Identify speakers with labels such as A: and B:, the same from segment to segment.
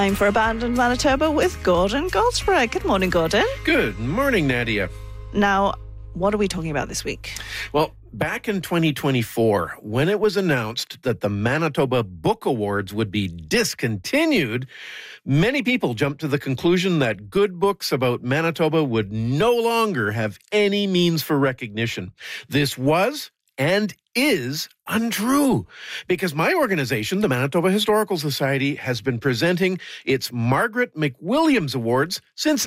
A: Time for Abandoned Manitoba with Gordon Goldsborough. Good morning, Gordon.
B: Good morning, Nadia.
A: Now, what are we talking about this week?
B: Well, back in 2024, when it was announced that the Manitoba Book Awards would be discontinued, many people jumped to the conclusion that good books about Manitoba would no longer have any means for recognition. This was and is untrue, because my organization, the Manitoba Historical Society, has been presenting its Margaret McWilliams Awards since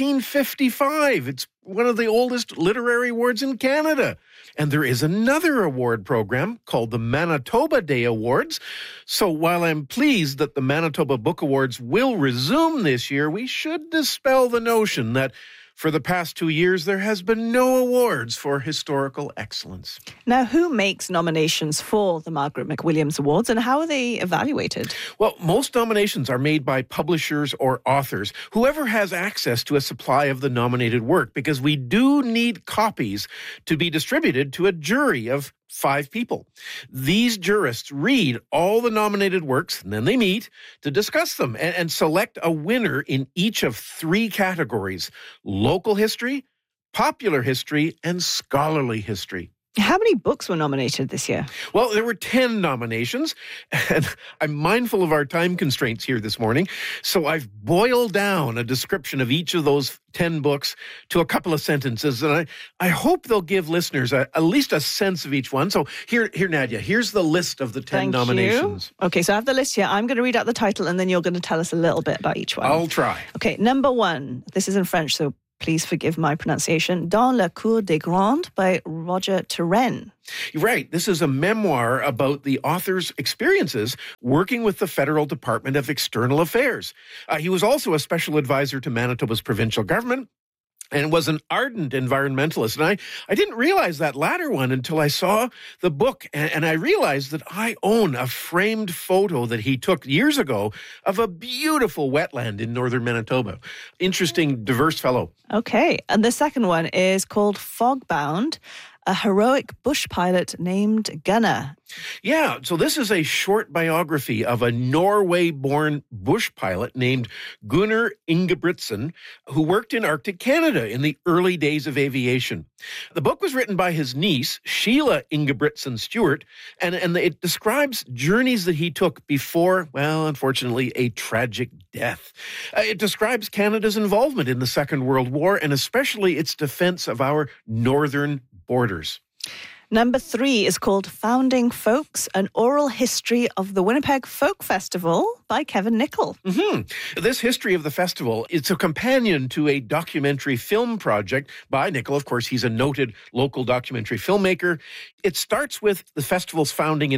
B: 1955. It's one of the oldest literary awards in Canada. And there is another award program called the Manitoba Day Awards. So while I'm pleased that the Manitoba Book Awards will resume this year, we should dispel the notion that for the past 2 years, there has been no awards for historical excellence.
A: Now, who makes nominations for the Margaret McWilliams Awards and how are they evaluated?
B: Well, most nominations are made by publishers or authors, whoever has access to a supply of the nominated work, because we do need copies to be distributed to a jury of 5 people. These jurists read all the nominated works, and then they meet to discuss them and select a winner in each of 3 categories: local history, popular history, and scholarly history.
A: How many books were nominated this year?
B: Well, there were 10 nominations, and I'm mindful of our time constraints here this morning, so I've boiled down a description of each of those 10 books to a couple of sentences, and I hope they'll give listeners at least a sense of each one. So here, Nadia, here's the list of the 10 nominations.
A: You. Okay, so I have the list here. I'm going to read out the title, and then you're going to tell us a little bit about each one.
B: I'll try.
A: Okay, number 1. This is in French, so please forgive my pronunciation. Dans la cour des grands by Roger Turenne.
B: Right. This is a memoir about the author's experiences working with the Federal Department of External Affairs. He was also a special advisor to Manitoba's provincial government and was an ardent environmentalist. And I didn't realize that latter one until I saw the book. And I realized that I own a framed photo that he took years ago of a beautiful wetland in northern Manitoba. Interesting, diverse fellow.
A: Okay. And the second one is called Fogbound, a heroic bush pilot named Gunnar.
B: Yeah, so this is a short biography of a Norway-born bush pilot named Gunnar Ingebrigtsen, who worked in Arctic Canada in the early days of aviation. The book was written by his niece, Sheila Ingebrigtsen Stewart, and it describes journeys that he took before, well, unfortunately, a tragic death. It describes Canada's involvement in the Second World War, and especially its defense of our northern borders.
A: Number 3 is called Founding Folks, an oral history of the Winnipeg Folk Festival by Kevin Nickel.
B: This history of the festival, it's a companion to a documentary film project by Nickel. Of course, he's a noted local documentary filmmaker. It starts with the festival's founding in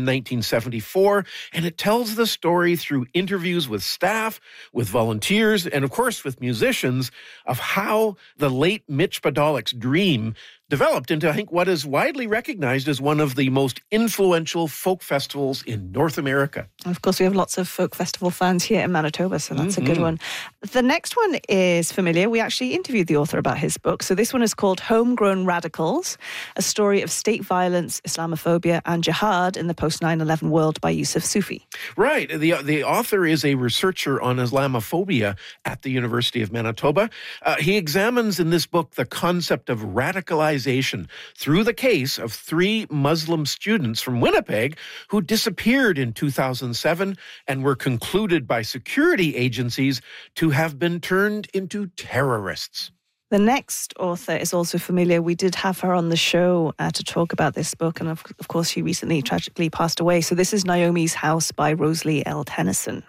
B: 1974, and it tells the story through interviews with staff, with volunteers, and of course with musicians of how the late Mitch Podalik's dream developed into, I think, what is widely recognized as one of the most influential folk festivals in North America.
A: And of course, we have lots of folk festival fans here in Manitoba, so that's a good one. The next one is familiar. We actually interviewed the author about his book. So this one is called Homegrown Radicals, a story of state violence, Islamophobia, and jihad in the post-9/11 world by Yusuf Sufi.
B: Right. The author is a researcher on Islamophobia at the University of Manitoba. He examines in this book the concept of radicalization through the case of 3 Muslim students from Winnipeg who disappeared in 2007 and were concluded by security agencies to have been turned into terrorists.
A: The next author is also familiar. We did have her on the show to talk about this book, and of course she recently tragically passed away. So this is Naomi's House by Rosalie L. Tennyson.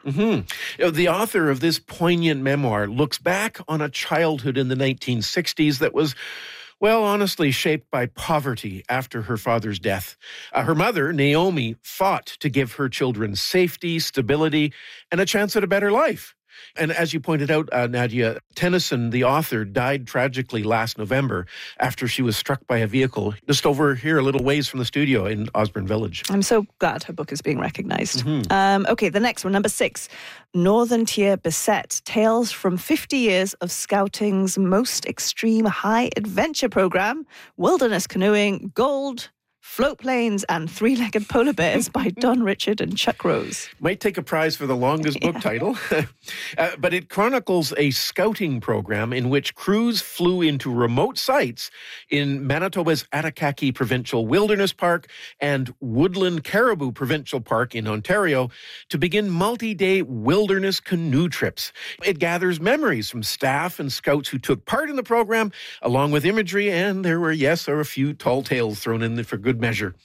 B: The author of this poignant memoir looks back on a childhood in the 1960s that was, well, honestly, shaped by poverty after her father's death. Her mother, Naomi, fought to give her children safety, stability, and a chance at a better life. And as you pointed out, Nadia, Tennyson, the author, died tragically last November after she was struck by a vehicle just over here, a little ways from the studio in Osborne Village.
A: I'm so glad her book is being recognised. Okay, the next one, number 6, Northern Tier Beset, Tales from 50 Years of Scouting's Most Extreme High Adventure Program, Wilderness Canoeing, Gold, Float Planes and Three-Legged Polar Bears by Don Richard and Chuck Rose.
B: Might take a prize for the longest book title. But it chronicles a scouting program in which crews flew into remote sites in Manitoba's Atakaki Provincial Wilderness Park and Woodland Caribou Provincial Park in Ontario to begin multi-day wilderness canoe trips. It gathers memories from staff and scouts who took part in the program, along with imagery, and there were a few tall tales thrown in there for good measure.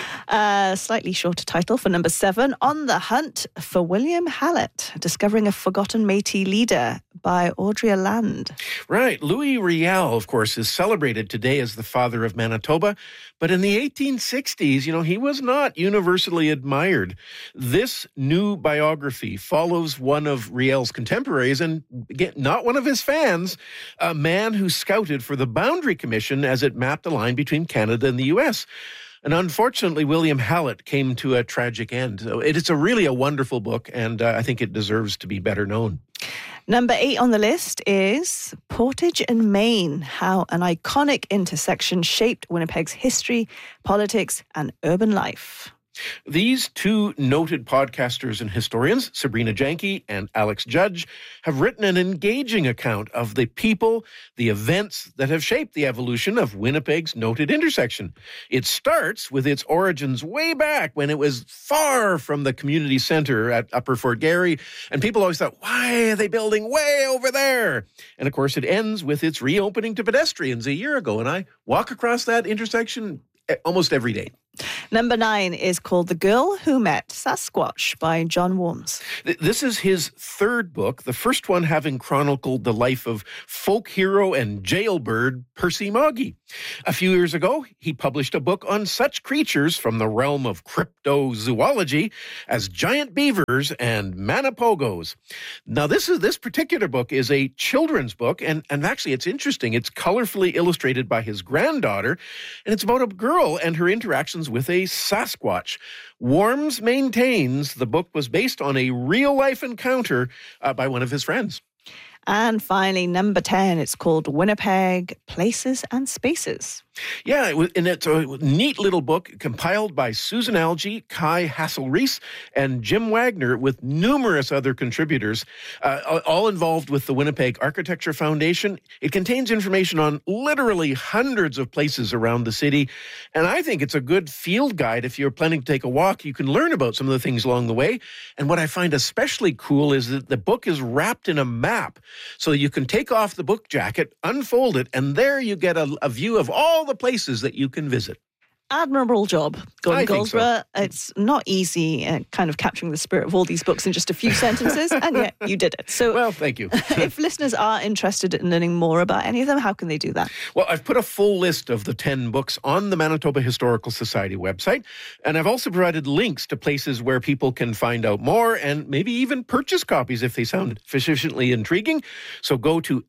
A: Slightly shorter title for number 7, On the Hunt for William Hallett, Discovering a Forgotten Métis Leader by Audrey Land.
B: Right. Louis Riel, of course, is celebrated today as the father of Manitoba, but in the 1860s, he was not universally admired. This new biography follows one of Riel's contemporaries, and again, not one of his fans, a man who scouted for the Boundary Commission as it mapped the line between Canada and the U.S., and unfortunately, William Hallett came to a tragic end. So it's really a wonderful book, and I think it deserves to be better known.
A: Number 8 on the list is Portage and Main, how an iconic intersection shaped Winnipeg's history, politics, and urban life.
B: These two noted podcasters and historians, Sabrina Janke and Alex Judge, have written an engaging account of the people, the events that have shaped the evolution of Winnipeg's noted intersection. It starts with its origins way back when it was far from the community center at Upper Fort Garry, and people always thought, why are they building way over there? And of course, it ends with its reopening to pedestrians a year ago, and I walk across that intersection almost every day.
A: Number 9 is called The Girl Who Met Sasquatch by John Worms.
B: This is his third book, the first one having chronicled the life of folk hero and jailbird Percy Moggy. A few years ago, he published a book on such creatures from the realm of cryptozoology as giant beavers and manipogos. Now, this particular book is a children's book, and actually it's interesting. It's colorfully illustrated by his granddaughter, and it's about a girl and her interactions with a Sasquatch. Worms maintains the book was based on a real-life encounter by one of his friends.
A: And finally, number 10, it's called Winnipeg, Places and Spaces.
B: Yeah, and it's a neat little book compiled by Susan Algie, Kai Hassel-Reese, and Jim Wagner with numerous other contributors, all involved with the Winnipeg Architecture Foundation. It contains information on literally hundreds of places around the city, and I think it's a good field guide. If you're planning to take a walk, you can learn about some of the things along the way. And what I find especially cool is that the book is wrapped in a map, so you can take off the book jacket, unfold it, and there you get a view of all the places that you can visit.
A: Admirable job, Gordon Goldsborough.
B: So.
A: It's not easy kind of capturing the spirit of all these books in just a few sentences, and yet you did it. So,
B: well, thank you.
A: If listeners are interested in learning more about any of them, how can they do that?
B: Well, I've put a full list of the 10 books on the Manitoba Historical Society website, and I've also provided links to places where people can find out more and maybe even purchase copies if they sound sufficiently intriguing. So go to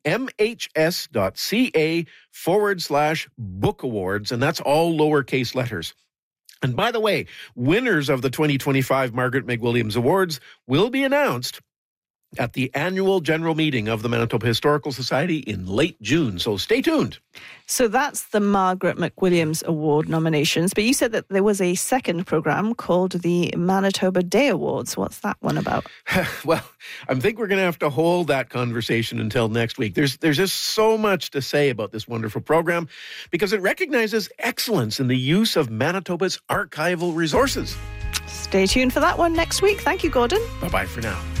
B: mhs.ca/book awards, and that's all lowercase letters. And by the way, winners of the 2025 Margaret McWilliams Awards will be announced at the annual general meeting of the Manitoba Historical Society in late June. So stay tuned.
A: So that's the Margaret McWilliams Award nominations. But you said that there was a second program called the Manitoba Day Awards. What's that one about?
B: Well, I think we're going to have to hold that conversation until next week. There's just so much to say about this wonderful program because it recognizes excellence in the use of Manitoba's archival resources.
A: Stay tuned for that one next week. Thank you, Gordon.
B: Bye-bye for now.